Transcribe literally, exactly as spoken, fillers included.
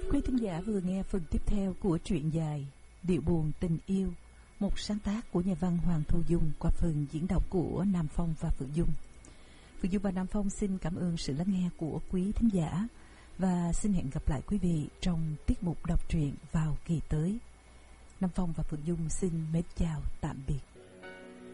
Quý thính giả vừa nghe phần tiếp theo của truyện dài Điệu buồn tình yêu, một sáng tác của nhà văn Hoàng Thu Dung qua phần diễn đọc của Nam Phong và Phượng Dung. Phượng Dung và Nam Phong xin cảm ơn sự lắng nghe của quý thính giả và xin hẹn gặp lại quý vị trong tiết mục đọc truyện vào kỳ tới. Nam Phong và Phượng Dung xin mến chào tạm biệt.